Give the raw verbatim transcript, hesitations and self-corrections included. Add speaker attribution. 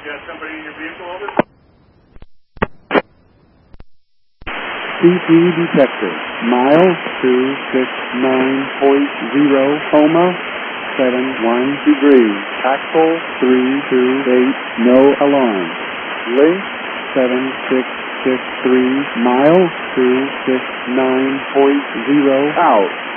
Speaker 1: You got somebody in your vehicle, over?
Speaker 2: C P detector, miles two six nine point zero, Homa, seven one degrees, Axel three two eight, no alarm. Link seven six six three, miles two six nine point zero, out.